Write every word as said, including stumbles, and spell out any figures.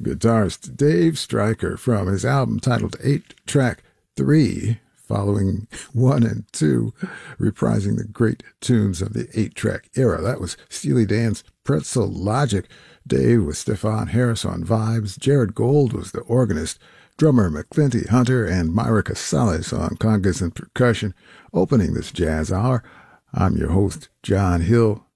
guitarist Dave Stryker from his album titled eight track three, following one and two, reprising the great tunes of the eight track era. That was Steely Dan's Pretzel Logic. Dave with Stefan Harris on vibes. Jared Gold was the organist. Drummer McClinty Hunter and Myra Casales on congas and percussion, opening this jazz hour. I'm your host, John Hill.